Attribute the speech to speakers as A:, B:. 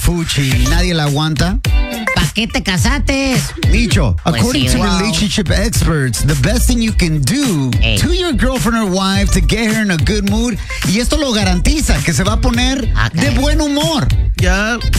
A: fuchi, nadie la aguanta.
B: ¿Para qué te casaste?
A: Micho,
B: Pues
A: according
B: sí,
A: to
B: wow.
A: relationship experts, the best thing you can do
B: Ey.
A: to your girlfriend or wife to get her in a good mood, y esto lo garantiza, que se va a poner
B: Ah,
A: de
B: caray.
A: buen humor.
C: Ya